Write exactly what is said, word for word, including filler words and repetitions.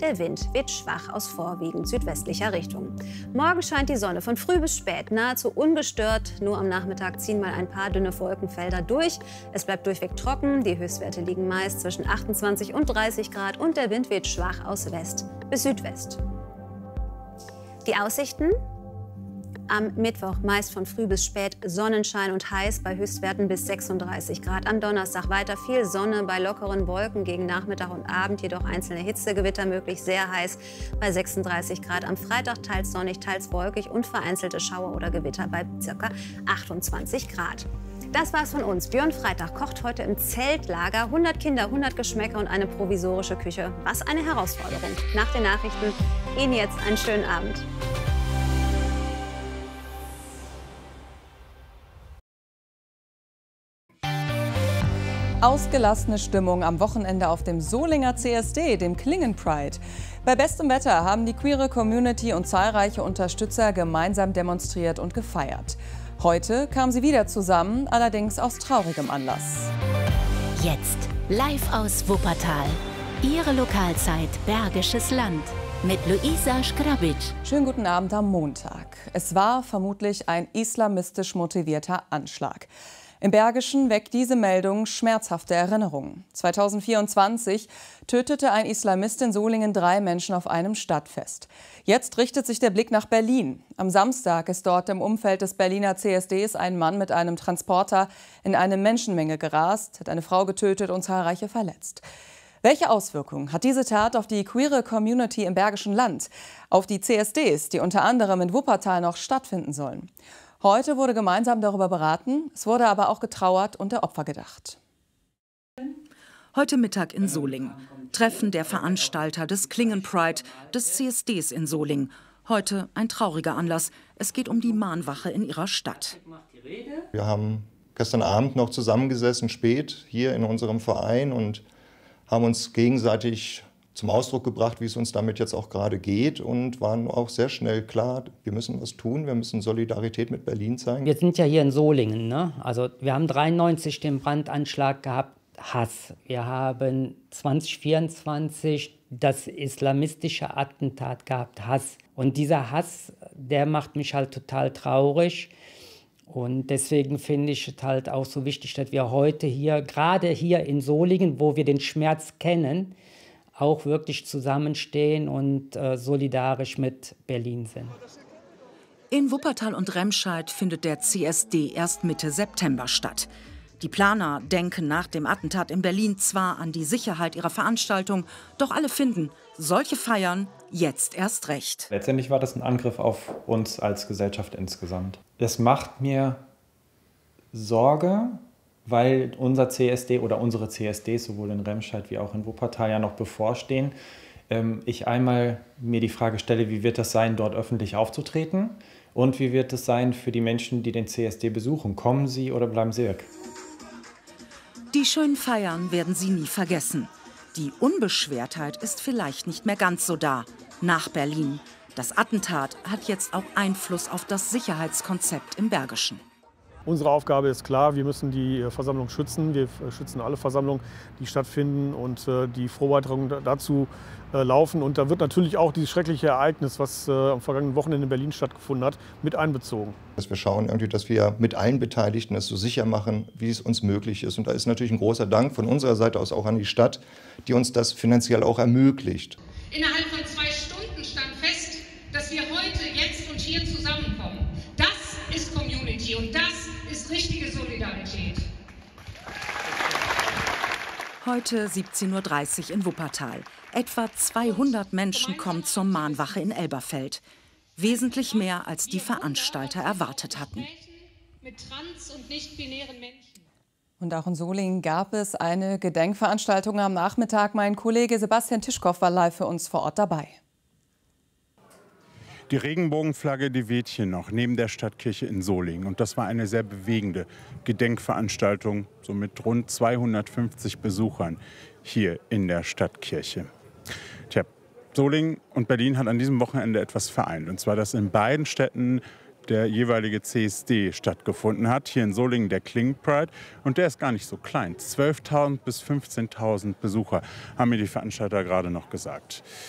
Der Wind weht schwach aus vorwiegend südwestlicher Richtung. Morgen scheint die Sonne von früh bis spät nahezu ungestört. Nur am Nachmittag ziehen mal ein paar dünne Wolkenfelder durch. Es bleibt durchweg trocken. Die Höchstwerte liegen meist zwischen achtundzwanzig und dreißig Grad und der Wind weht schwach aus West bis Südwest. Die Aussichten? Am Mittwoch meist von früh bis spät Sonnenschein und heiß bei Höchstwerten bis sechsunddreißig Grad. Am Donnerstag weiter viel Sonne bei lockeren Wolken, gegen Nachmittag und Abend jedoch einzelne Hitzegewitter möglich, sehr heiß bei sechsunddreißig Grad. Am Freitag teils sonnig, teils wolkig und vereinzelte Schauer oder Gewitter bei ca. achtundzwanzig Grad. Das war's von uns. Björn Freitag kocht heute im Zeltlager. hundert Kinder, hundert Geschmäcker und eine provisorische Küche. Was eine Herausforderung. Nach den Nachrichten Ihnen jetzt einen schönen Abend. Ausgelassene Stimmung am Wochenende auf dem Solinger C S D, dem Klingen Pride. Bei bestem Wetter haben die queere Community und zahlreiche Unterstützer gemeinsam demonstriert und gefeiert. Heute kamen sie wieder zusammen, allerdings aus traurigem Anlass. Jetzt live aus Wuppertal. Ihre Lokalzeit Bergisches Land mit Luisa Schgrabic. Schönen guten Abend am Montag. Es war vermutlich ein islamistisch motivierter Anschlag. Im Bergischen weckt diese Meldung schmerzhafte Erinnerungen. zweitausendvierundzwanzig tötete ein Islamist in Solingen drei Menschen auf einem Stadtfest. Jetzt richtet sich der Blick nach Berlin. Am Samstag ist dort im Umfeld des Berliner C S Ds ein Mann mit einem Transporter in eine Menschenmenge gerast, hat eine Frau getötet und zahlreiche verletzt. Welche Auswirkungen hat diese Tat auf die queere Community im Bergischen Land, auf die C S Ds, die unter anderem in Wuppertal noch stattfinden sollen? Heute wurde gemeinsam darüber beraten, es wurde aber auch getrauert und der Opfer gedacht. Heute Mittag in Solingen. Treffen der Veranstalter des Klingen Pride, des C S Ds in Solingen. Heute ein trauriger Anlass. Es geht um die Mahnwache in ihrer Stadt. Wir haben gestern Abend noch zusammengesessen, spät, hier in unserem Verein und haben uns gegenseitig zum Ausdruck gebracht, wie es uns damit jetzt auch gerade geht und waren auch sehr schnell klar, wir müssen was tun, wir müssen Solidarität mit Berlin zeigen. Wir sind ja hier in Solingen, ne? Also wir haben dreiundneunzig den Brandanschlag gehabt, Hass. Wir haben zwanzig vierundzwanzig das islamistische Attentat gehabt, Hass. Und dieser Hass, der macht mich halt total traurig. Und deswegen finde ich es halt auch so wichtig, dass wir heute hier, gerade hier in Solingen, wo wir den Schmerz kennen, auch wirklich zusammenstehen und äh, solidarisch mit Berlin sind. In Wuppertal und Remscheid findet der C S D erst Mitte September statt. Die Planer denken nach dem Attentat in Berlin zwar an die Sicherheit ihrer Veranstaltung, doch alle finden, solche Feiern jetzt erst recht. Letztendlich war das ein Angriff auf uns als Gesellschaft insgesamt. Es macht mir Sorge, weil unser C S D oder unsere C S Ds sowohl in Remscheid wie auch in Wuppertal ja noch bevorstehen. Ähm, ich einmal mir die Frage stelle, wie wird es sein, dort öffentlich aufzutreten? Und wie wird es sein für die Menschen, die den C S D besuchen? Kommen sie oder bleiben sie weg? Die schönen Feiern werden sie nie vergessen. Die Unbeschwertheit ist vielleicht nicht mehr ganz so da. Nach Berlin. Das Attentat hat jetzt auch Einfluss auf das Sicherheitskonzept im Bergischen. Unsere Aufgabe ist klar, wir müssen die Versammlung schützen. Wir schützen alle Versammlungen, die stattfinden und die Vorbereitungen dazu laufen. Und da wird natürlich auch dieses schreckliche Ereignis, was am vergangenen Wochenende in Berlin stattgefunden hat, mit einbezogen. Dass wir schauen, irgendwie, dass wir mit allen Beteiligten es so sicher machen, wie es uns möglich ist. Und da ist natürlich ein großer Dank von unserer Seite aus auch an die Stadt, die uns das finanziell auch ermöglicht. Innerhalb von zwei Stunden stand fest, dass wir heute, jetzt und hier zusammenkommen. Das ist Community und das ist richtige Solidarität. Heute siebzehn Uhr dreißig in Wuppertal. Etwa zweihundert Menschen kommen zur Mahnwache in Elberfeld. Wesentlich mehr, als die Veranstalter erwartet hatten. Mit trans- und nicht-binären Menschen. Und auch in Solingen gab es eine Gedenkveranstaltung am Nachmittag. Mein Kollege Sebastian Tischkow war live für uns vor Ort dabei. Die Regenbogenflagge, die weht hier noch neben der Stadtkirche in Solingen. Und das war eine sehr bewegende Gedenkveranstaltung, so mit rund zweihundertfünfzig Besuchern hier in der Stadtkirche. Tja, Solingen und Berlin hat an diesem Wochenende etwas vereint. Und zwar, dass in beiden Städten der jeweilige C S D stattgefunden hat. Hier in Solingen der Klingen Pride. Und der ist gar nicht so klein. zwölftausend bis fünfzehntausend Besucher, haben mir die Veranstalter gerade noch gesagt.